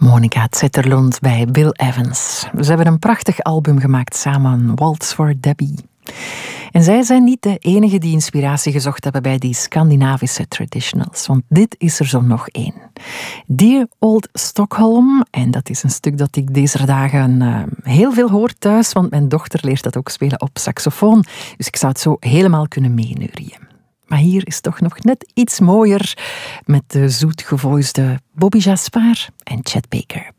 Monica Zetterlund bij Bill Evans. Ze hebben een prachtig album gemaakt samen, Waltz for Debbie. En zij zijn niet de enige die inspiratie gezocht hebben bij die Scandinavische traditionals, want dit is er zo nog één. Dear Old Stockholm, en dat is een stuk dat ik deze dagen heel veel hoor thuis, want mijn dochter leert dat ook spelen op saxofoon, dus ik zou het zo helemaal kunnen meeneurien. Maar hier is toch nog net iets mooier met de zoetgevoisde Bobby Jaspar en Chet Baker.